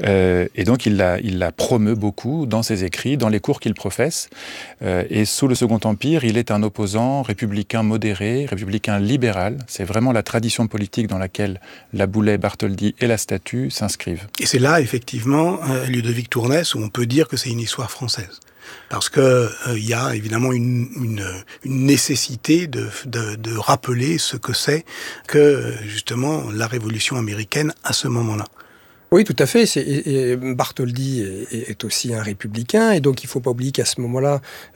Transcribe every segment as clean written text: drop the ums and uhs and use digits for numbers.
Et donc il la promeut beaucoup dans ses écrits, dans les cours qu'il professe. Et sous le Second Empire, il est un opposant républicain modéré, républicain libéral. C'est vraiment la tradition politique dans laquelle Laboulaye, Bartholdi et la statue s'inscrivent. Et c'est là, effectivement, Ludovic Tournès, où on peut dire que c'est une histoire française. Parce que il y a évidemment une nécessité de rappeler ce que c'est que, justement, la Révolution américaine à ce moment-là. Oui, tout à fait. Et Bartholdi est aussi un républicain, et donc il ne faut pas oublier qu'à ce moment-là,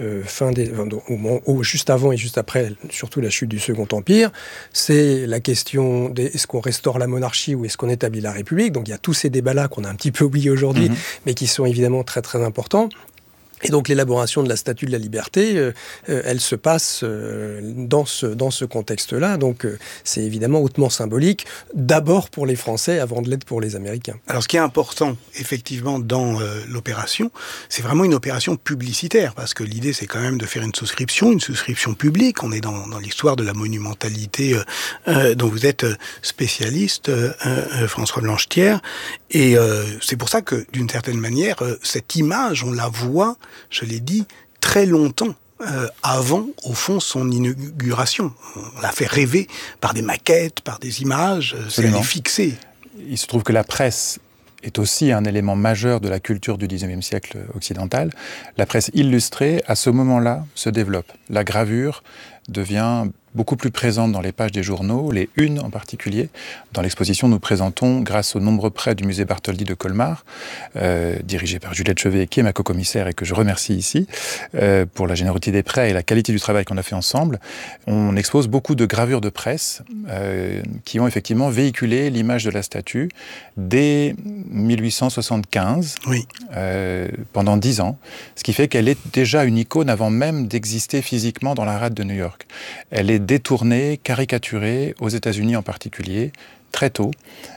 juste avant et juste après, surtout la chute du Second Empire, c'est la question est-ce qu'on restaure la monarchie ou est-ce qu'on établit la République. Donc il y a tous ces débats-là qu'on a un petit peu oubliés aujourd'hui, mais qui sont évidemment très très importants. Et donc l'élaboration de la Statue de la Liberté, elle se passe dans ce contexte-là. Donc c'est évidemment hautement symbolique, d'abord pour les Français, avant de l'être pour les Américains. Alors ce qui est important, effectivement, dans l'opération, c'est vraiment une opération publicitaire, parce que l'idée, c'est quand même de faire une souscription publique. On est dans l'histoire de la monumentalité dont vous êtes spécialiste, François Blanchetière. Et c'est pour ça que, d'une certaine manière, cette image, on la voit, je l'ai dit, très longtemps avant, au fond, son inauguration. On l'a fait rêver par des maquettes, par des images, elle est fixée. Il se trouve que la presse est aussi un élément majeur de la culture du XIXe siècle occidental. La presse illustrée, à ce moment-là, se développe. La gravure devient beaucoup plus présente dans les pages des journaux, les unes en particulier. Dans l'exposition, nous présentons, grâce aux nombreux prêts du musée Bartholdi de Colmar, dirigé par Juliette Chevet, qui est ma co-commissaire et que je remercie ici, pour la générosité des prêts et la qualité du travail qu'on a fait ensemble. On expose beaucoup de gravures de presse qui ont effectivement véhiculé l'image de la statue dès 1875, pendant 10 ans, ce qui fait qu'elle est déjà une icône avant même d'exister physiquement dans la rade de New York. Elle est détournée, caricaturée, aux États-Unis en particulier, très tôt.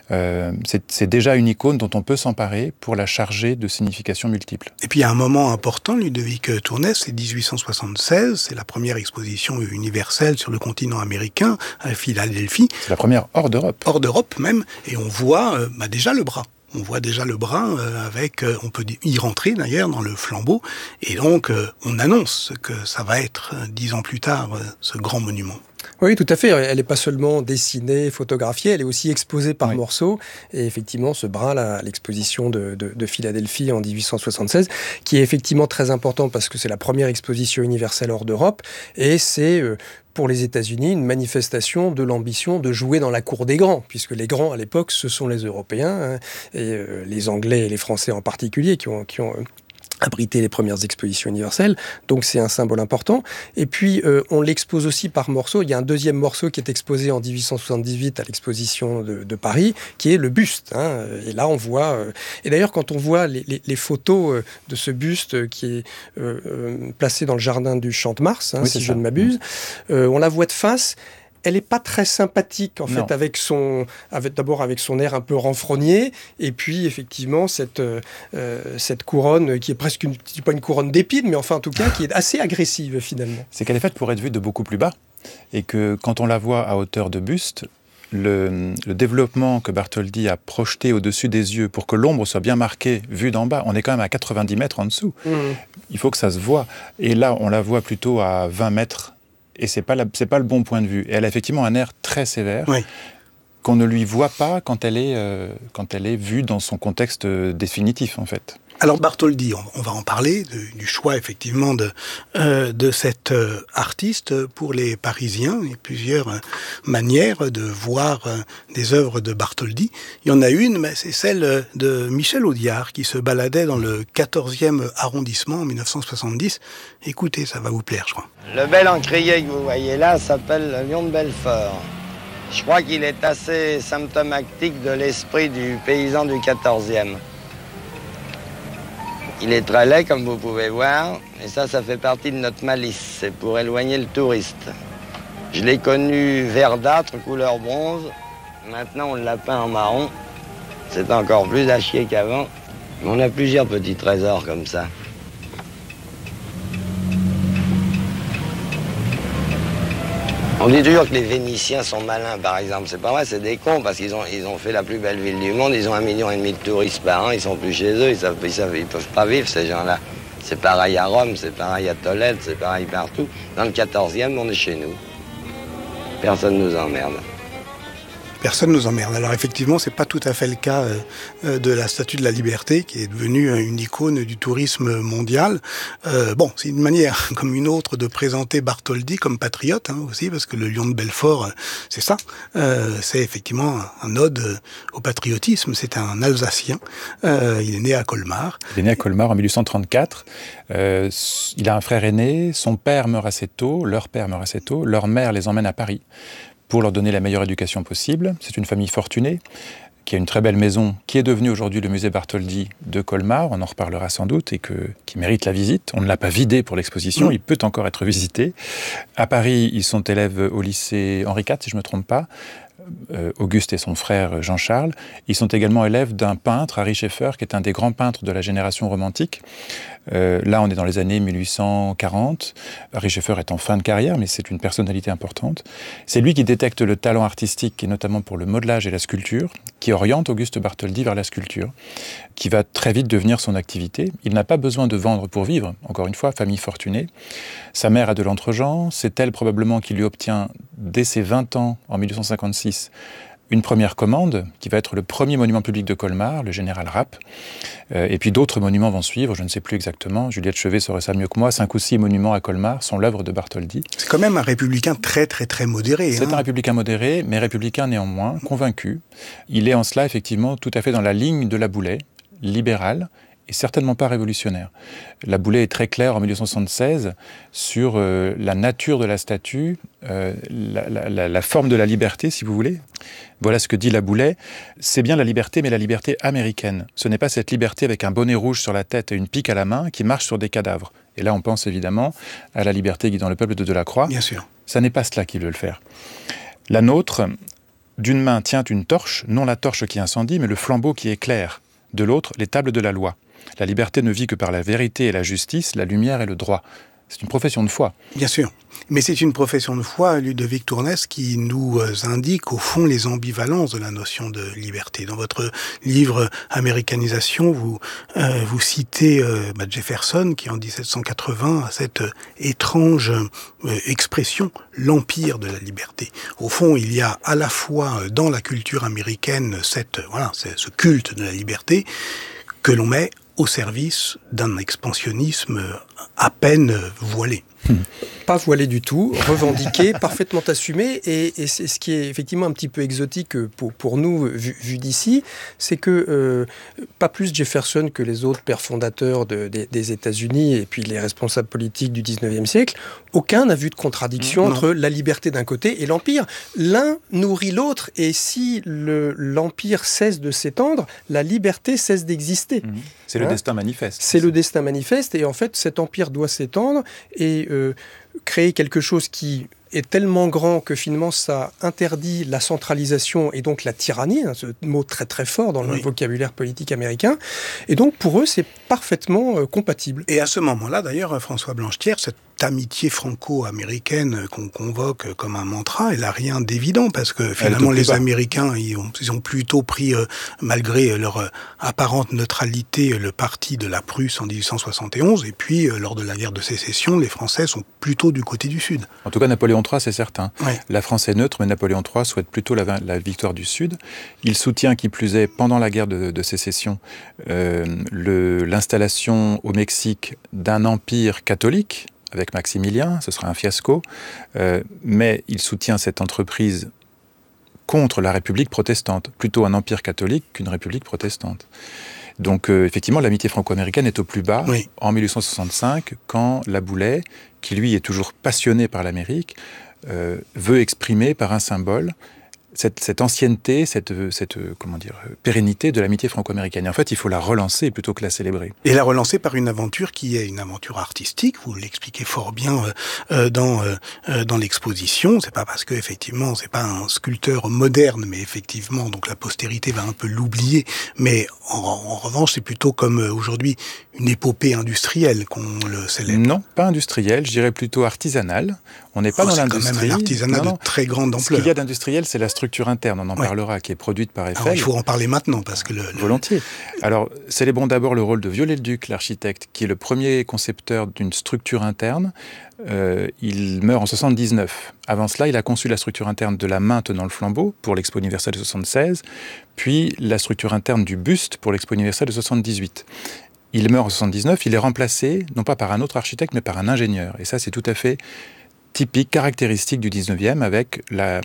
C'est déjà une icône dont on peut s'emparer pour la charger de significations multiples. Et puis il y a un moment important, Ludovic Tournès, c'est 1876, c'est la première exposition universelle sur le continent américain, à Philadelphie. C'est la première hors d'Europe. Hors d'Europe même, et on voit déjà le bras. On voit déjà le bras on peut y rentrer d'ailleurs dans le flambeau, et donc on annonce que ça va être 10 ans plus tard ce grand monument. Oui, tout à fait. Elle n'est pas seulement dessinée, photographiée, elle est aussi exposée par morceaux. Et effectivement, ce bras-là, l'exposition de Philadelphie en 1876, qui est effectivement très important parce que c'est la première exposition universelle hors d'Europe, et c'est pour les États-Unis une manifestation de l'ambition de jouer dans la cour des grands, puisque les grands à l'époque, ce sont les Européens, et les Anglais et les Français en particulier, qui ont abrité les premières expositions universelles, donc c'est un symbole important. Et puis, on l'expose aussi par morceaux. Il y a un deuxième morceau qui est exposé en 1878 à l'exposition de Paris, qui est le buste. Et là, on voit... et d'ailleurs, quand on voit les photos de ce buste qui est placé dans le jardin du Champ-de-Mars, si je ne m'abuse, on la voit de face. Elle n'est pas très sympathique, en fait, avec son air un peu renfrogné, et puis, effectivement, cette couronne qui est presque, pas une couronne d'épines, mais enfin, en tout cas, qui est assez agressive, finalement. C'est qu'elle est faite pour être vue de beaucoup plus bas, et que quand on la voit à hauteur de buste, le développement que Bartholdi a projeté au-dessus des yeux pour que l'ombre soit bien marquée, vue d'en bas, on est quand même à 90 mètres en dessous. Il faut que ça se voit. Et là, on la voit plutôt à 20 mètres, et c'est pas le bon point de vue. Et elle a effectivement un air très sévère qu'on ne lui voit pas quand elle est vue dans son contexte définitif, en fait. Alors Bartholdi, on va en parler du choix effectivement de cet artiste pour les Parisiens. Il y a plusieurs manières de voir des œuvres de Bartholdi. Il y en a une, mais c'est celle de Michel Audiard qui se baladait dans le 14e arrondissement en 1970. Écoutez, ça va vous plaire, je crois. Le bel encrier que vous voyez là s'appelle le lion de Belfort. Je crois qu'il est assez symptomatique de l'esprit du paysan du 14e. Il est très laid, comme vous pouvez voir, et ça fait partie de notre malice. C'est pour éloigner le touriste. Je l'ai connu verdâtre, couleur bronze. Maintenant, on l'a peint en marron. C'est encore plus à chier qu'avant. On a plusieurs petits trésors comme ça. On dit toujours que les Vénitiens sont malins, par exemple. C'est pas vrai, c'est des cons, parce qu'ils ont fait la plus belle ville du monde. Ils ont 1,5 million de touristes par an. Ils sont plus chez eux. Ils peuvent pas vivre, ces gens-là. C'est pareil à Rome, c'est pareil à Tolède, c'est pareil partout. Dans le 14e, on est chez nous. Personne nous emmerde. Personne nous emmerde. Alors effectivement, c'est pas tout à fait le cas de la Statue de la Liberté, qui est devenue une icône du tourisme mondial. Bon, c'est une manière, comme une autre, de présenter Bartholdi comme patriote aussi, parce que le lion de Belfort, c'est ça. C'est effectivement un ode au patriotisme. C'est un Alsacien. Il est né à Colmar. Il est né à Colmar en 1834. Il a un frère aîné. Son père meurt assez tôt. Leur père meurt assez tôt. Leur mère les emmène à Paris pour leur donner la meilleure éducation possible. C'est une famille fortunée, qui a une très belle maison, qui est devenue aujourd'hui le musée Bartholdi de Colmar, on en reparlera sans doute, et qui mérite la visite. On ne l'a pas vidé pour l'exposition, il peut encore être visité. À Paris, ils sont élèves au lycée Henri IV, si je ne me trompe pas, Auguste et son frère Jean-Charles. Ils sont également élèves d'un peintre, Ary Scheffer, qui est un des grands peintres de la génération romantique. Là, on est dans les années 1840. Ary Scheffer est en fin de carrière, mais c'est une personnalité importante. C'est lui qui détecte le talent artistique, et notamment pour le modelage et la sculpture, qui oriente Auguste Bartholdi vers la sculpture, qui va très vite devenir son activité. Il n'a pas besoin de vendre pour vivre, encore une fois, famille fortunée. Sa mère a de l'entre-gens, c'est elle probablement qui lui obtient, dès ses 20 ans, en 1856, une première commande, qui va être le premier monument public de Colmar, le général Rapp. Et puis d'autres monuments vont suivre, je ne sais plus exactement. Juliette Chevet saurait ça mieux que moi. 5 ou 6 monuments à Colmar sont l'œuvre de Bartholdi. C'est quand même un républicain très, très, très modéré. C'est un républicain modéré, mais républicain néanmoins, convaincu. Il est en cela, effectivement, tout à fait dans la ligne de Laboulaye, libéral, et certainement pas révolutionnaire. Laboulaye est très clair en 1876 sur la nature de la statue, la forme de la liberté, si vous voulez. Voilà ce que dit Laboulaye. C'est bien la liberté, mais la liberté américaine. Ce n'est pas cette liberté avec un bonnet rouge sur la tête et une pique à la main qui marche sur des cadavres. Et là, on pense évidemment à la liberté guidant le peuple de Delacroix. Bien sûr. Ça n'est pas cela qui veut le faire. La nôtre, d'une main, tient une torche, non la torche qui incendie, mais le flambeau qui éclaire. De l'autre, les tables de la loi. La liberté ne vit que par la vérité et la justice, la lumière et le droit. C'est une profession de foi. Bien sûr. Mais c'est une profession de foi, Ludovic Tournès, qui nous indique au fond les ambivalences de la notion de liberté. Dans votre livre Américanisation, vous citez Jefferson, qui en 1780 a cette étrange expression, l'empire de la liberté. Au fond, il y a à la fois dans la culture américaine ce culte de la liberté que l'on met au service d'un expansionnisme à peine voilé. Pas voilé du tout, revendiqué, parfaitement assumé, et c'est ce qui est effectivement un petit peu exotique pour nous, vu d'ici, c'est que pas plus Jefferson que les autres pères fondateurs des États-Unis et puis les responsables politiques du 19e siècle, aucun n'a vu de contradiction entre la liberté d'un côté et l'Empire. L'un nourrit l'autre, et si l'Empire cesse de s'étendre, la liberté cesse d'exister. C'est le destin manifeste. C'est le destin manifeste, et en fait, cet empire doit s'étendre et créer quelque chose qui est tellement grand que finalement ça interdit la centralisation et donc la tyrannie, ce mot très très fort dans le vocabulaire politique américain. Et donc pour eux, c'est parfaitement compatible. Et à ce moment-là, d'ailleurs, François Blanchetière, cette amitié franco-américaine qu'on convoque comme un mantra, elle n'a rien d'évident, parce que finalement les Américains, ils ont plutôt pris, malgré leur apparente neutralité, le parti de la Prusse en 1871, et puis lors de la guerre de sécession, les Français sont plutôt du côté du Sud. En tout cas, Napoléon III, c'est certain. Ouais. La France est neutre, mais Napoléon III souhaite plutôt la victoire du Sud. Il soutient, qui plus est, pendant la guerre de sécession, l'installation au Mexique d'un empire catholique, avec Maximilien, ce sera un fiasco, mais il soutient cette entreprise contre la République protestante, plutôt un empire catholique qu'une République protestante. Donc effectivement, l'amitié franco-américaine est au plus bas en 1865, quand Laboulaye, qui lui est toujours passionné par l'Amérique, veut exprimer par un symbole cette ancienneté, cette pérennité de l'amitié franco-américaine. Et en fait, il faut la relancer plutôt que la célébrer. Et la relancer par une aventure qui est une aventure artistique. Vous l'expliquez fort bien dans l'exposition. C'est pas parce que effectivement, c'est pas un sculpteur moderne, mais effectivement, donc la postérité va un peu l'oublier. Mais en revanche, c'est plutôt comme aujourd'hui une épopée industrielle qu'on le célèbre. Non, pas industrielle, je dirais plutôt artisanale. On n'est pas dans l'industrie. C'est quand même un artisanat de très grande ampleur. Ce qu'il y a d'industriel, c'est la structure interne, on en parlera, qui est produite par Eiffel. Alors, il faut en parler maintenant, parce que Volontiers. Alors, célébrons d'abord le rôle de Viollet-le-Duc, l'architecte, qui est le premier concepteur d'une structure interne. Il meurt en 79. Avant cela, il a conçu la structure interne de la main tenant le flambeau pour l'Expo universelle de 76, puis la structure interne du buste pour l'Expo universelle de 78. Il meurt en 79, il est remplacé, non pas par un autre architecte, mais par un ingénieur. Et ça, c'est tout à fait typique, caractéristique du 19e, avec la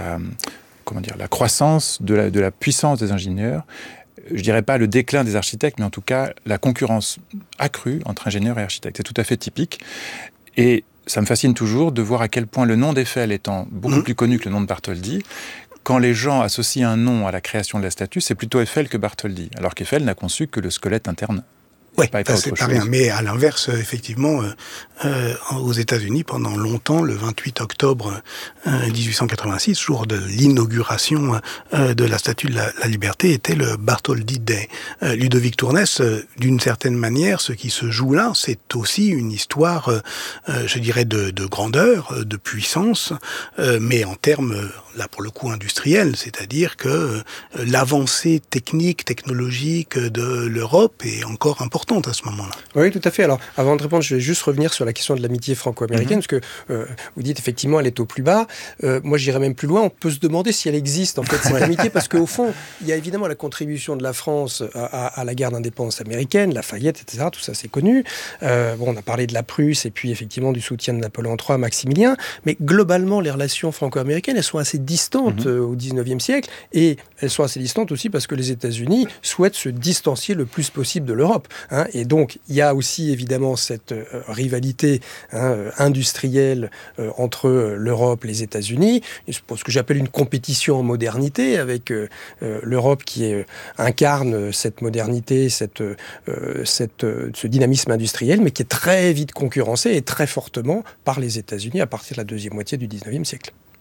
croissance de la puissance des ingénieurs. Je dirais pas le déclin des architectes, mais en tout cas, la concurrence accrue entre ingénieurs et architectes. C'est tout à fait typique. Et ça me fascine toujours de voir à quel point le nom d'Eiffel étant beaucoup plus connu que le nom de Bartholdi, quand les gens associent un nom à la création de la statue, c'est plutôt Eiffel que Bartholdi, alors qu'Eiffel n'a conçu que le squelette interne. Oui, c'est pas rien. Mais à l'inverse, effectivement, aux États-Unis, pendant longtemps, le 28 octobre 1886, jour de l'inauguration de la Statue de la Liberté, était le Bartholdi Day. Ludovic Tournès, d'une certaine manière, ce qui se joue là, c'est aussi une histoire, je dirais, de grandeur, de puissance, mais en termes, là pour le coup, industriels, c'est-à-dire que l'avancée technologique de l'Europe est encore importante à ce moment-là. Oui, tout à fait. Alors, avant de répondre, je vais juste revenir sur la question de l'amitié franco-américaine, parce que vous dites effectivement, elle est au plus bas. Moi, j'irais même plus loin. On peut se demander si elle existe, en fait, cette amitié, parce qu'au fond, il y a évidemment la contribution de la France à la guerre d'indépendance américaine, Lafayette, etc. Tout ça, c'est connu. On a parlé de la Prusse et puis effectivement du soutien de Napoléon III à Maximilien. Mais globalement, les relations franco-américaines, elles sont assez distantes au XIXe siècle. Et elles sont assez distantes aussi parce que les États-Unis souhaitent se distancier le plus possible de l'Europe. Et donc, il y a aussi évidemment cette rivalité industrielle entre l'Europe et les États-Unis, ce que j'appelle une compétition en modernité, avec l'Europe qui incarne cette modernité, ce dynamisme industriel, mais qui est très vite concurrencé et très fortement par les États-Unis à partir de la deuxième moitié du XIXe siècle.